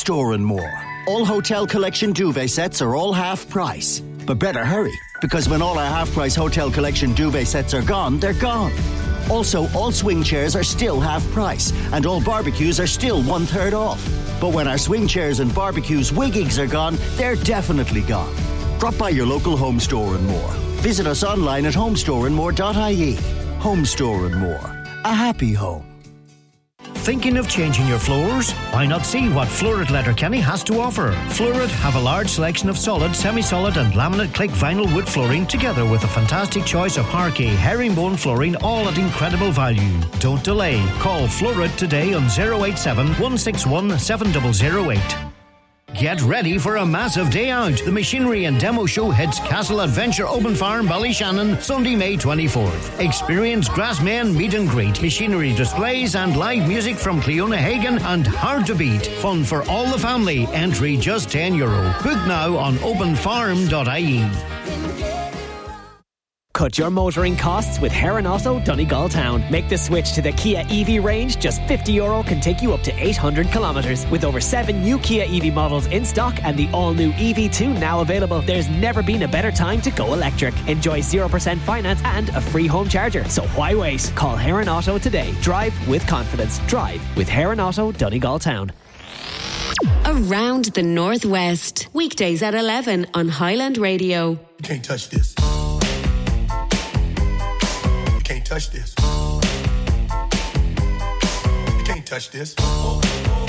Store and More. All Hotel Collection duvet sets are all half price. But better hurry, because when all our half-price Hotel Collection duvet sets are gone, they're gone. Also, all swing chairs are still half price, and all barbecues are still 1/3 off. But when our swing chairs and barbecues wiggigs are gone, they're definitely gone. Drop by your local Home Store and More. Visit us online at homestoreandmore.ie. Home Store and More. A happy home. Thinking of changing your floors? Why not see what Florid Letterkenny has to offer? Florid have a large selection of solid, semi-solid and laminate click vinyl wood flooring, together with a fantastic choice of parquet, herringbone flooring, all at incredible value. Don't delay. Call Florid today on 087 161 7008. Get ready for a massive day out. The Machinery and Demo Show hits Castle Adventure Open Farm, Ballyshannon, Sunday, May 24th. Experience Grassmen meet and greet, machinery displays and live music from Cleona Hagan and Hard to Beat. Fun for all the family. Entry just €10. Book now on openfarm.ie. Cut your motoring costs with Heron Auto Donegal Town. Make the switch to the Kia EV range. Just €50 can take you up to 800 kilometres. With over 7 new Kia EV models in stock and the all-new EV2 now available, there's never been a better time to go electric. Enjoy 0% finance and a free home charger. So why wait? Call Heron Auto today. Drive with confidence. Drive with Heron Auto Donegal Town. Around the Northwest. Weekdays at 11 on Highland Radio. You can't touch this. Touch this. You can't touch this.